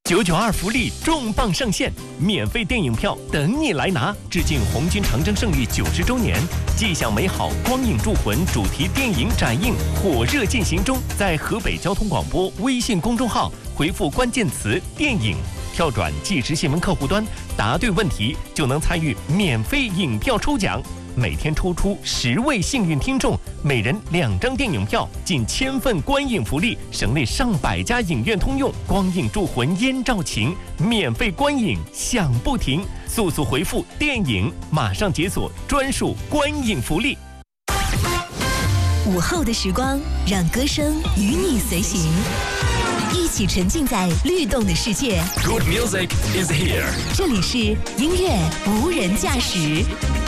992福利重磅上线，免费电影票等你来拿！致敬红军长征胜利90周年，既享美好光影铸魂主题电影展映火热进行中。在河北交通广播微信公众号回复关键词“电影”，跳转即时新闻客户端，答对问题就能参与免费影票抽奖。每天抽出10位幸运听众，每人2张电影票，近1000份观影福利，省内上百家影院通用，光影铸魂烟照情，免费观影享不停。速速回复“电影”，马上解锁专属观影福利。 午后的时光，让歌声与你随行，一起沉浸在律动的世界。 Good music is here。 这里是音乐无人驾驶。